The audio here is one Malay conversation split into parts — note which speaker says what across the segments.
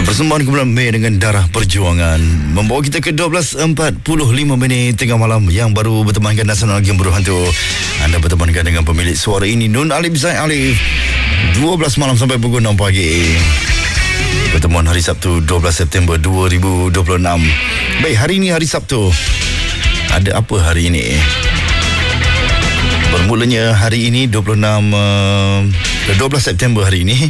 Speaker 1: Persembahan kumpulan Mei dengan Darah Perjuangan membawa kita ke 12.45 minit tengah malam yang baru bertemankan Nasional Game Berhantu. Anda bertemankan dengan pemilik suara ini, Nun Alif Zaid Alif. 12 malam sampai pukul 6 pagi. Pertemuan hari Sabtu 12 September 2026. Baik, hari ini hari Sabtu. Ada apa hari ini? Bermulanya hari ini 12 September hari ini.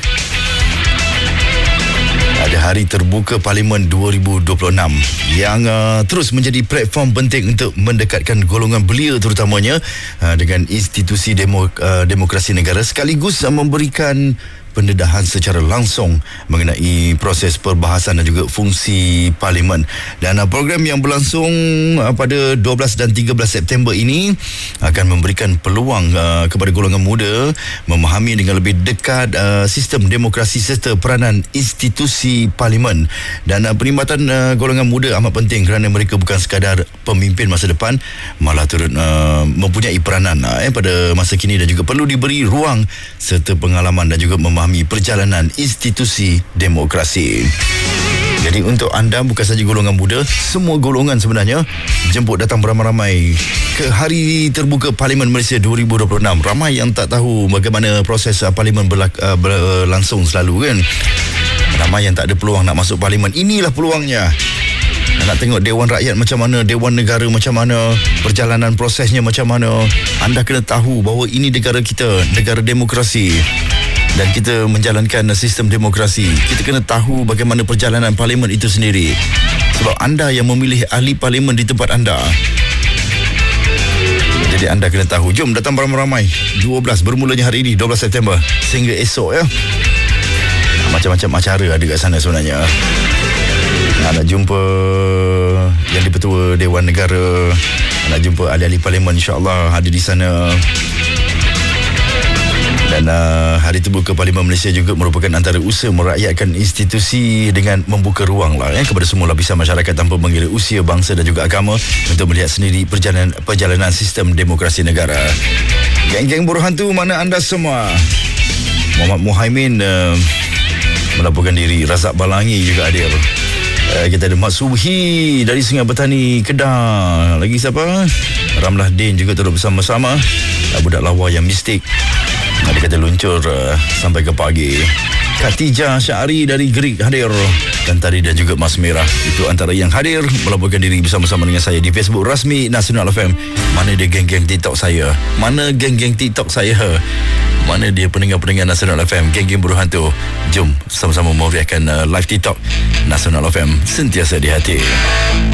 Speaker 1: Ada hari terbuka Parlimen 2026 yang terus menjadi platform penting untuk mendekatkan golongan belia terutamanya dengan institusi demokrasi negara, sekaligus memberikan pendedahan secara langsung mengenai proses perbahasan dan juga fungsi Parlimen. Dan program yang berlangsung pada 12 dan 13 September ini akan memberikan peluang kepada golongan muda memahami dengan lebih dekat sistem demokrasi serta peranan institusi Parlimen. Dan perkhidmatan golongan muda amat penting kerana mereka bukan sekadar pemimpin masa depan, malah turut mempunyai peranan pada masa kini dan juga perlu diberi ruang serta pengalaman dan juga memahami perjalanan institusi demokrasi. Jadi untuk anda, bukan saja golongan muda, semua golongan sebenarnya jemput datang beramai-ramai ke hari terbuka Parlimen Malaysia 2026. Ramai yang tak tahu bagaimana proses Parlimen berlangsung selalu kan. Ramai yang tak ada peluang nak masuk Parlimen. Inilah peluangnya. Nak tengok Dewan Rakyat macam mana, Dewan Negara macam mana, perjalanan prosesnya macam mana. Anda kena tahu bahawa ini negara kita, negara demokrasi. Dan kita menjalankan sistem demokrasi. Kita kena tahu bagaimana perjalanan Parlimen itu sendiri. Sebab anda yang memilih ahli Parlimen di tempat anda. Jadi anda kena tahu. Jom datang beramai-ramai. 12 bermulanya hari ini 12 September sehingga esok ya. Macam-macam acara ada kat sana sebenarnya. Nak jumpa yang di-Pertua Dewan Negara, nak jumpa ahli-ahli Parlimen, insya-Allah ada di sana. Dan hari terbuka Parlimen Malaysia juga merupakan antara usaha merakyatkan institusi dengan membuka ruang kepada semua lapisan masyarakat tanpa mengira usia, bangsa dan juga agama untuk melihat sendiri perjalanan sistem demokrasi negara. Geng-geng Berhantu, mana anda semua? Muhammad Muhaimin melaporkan diri. Razak Balangi juga hadir. Kita ada Mat Subhi dari Sungai Petani, Kedah. Lagi siapa? Ramlah Din juga turut bersama-sama. Budak lawa yang mistik. Dia kata luncur sampai ke pagi. Khatijah Syahri dari Gerik hadir. Dan tadi dan juga Mas Merah. Itu antara yang hadir melaporkan diri bersama-sama dengan saya di Facebook rasmi Nasional FM. Mana dia geng-geng TikTok saya? Mana geng-geng TikTok saya? Mana dia pendengar-pendengar Nasional FM, geng-geng Berhantu? Jom sama-sama memeriahkan live TikTok Nasional FM, sentiasa di hati.